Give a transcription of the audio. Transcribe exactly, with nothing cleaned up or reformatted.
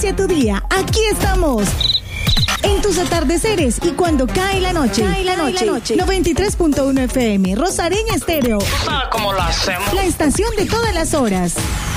inicia tu día. Aquí estamos. En tus atardeceres y cuando cae la noche. Cae la noche. noche. noventa y tres punto uno F M, Rosareña Estéreo. ¿Tú sabes cómo lo hacemos? La estación de todas las horas.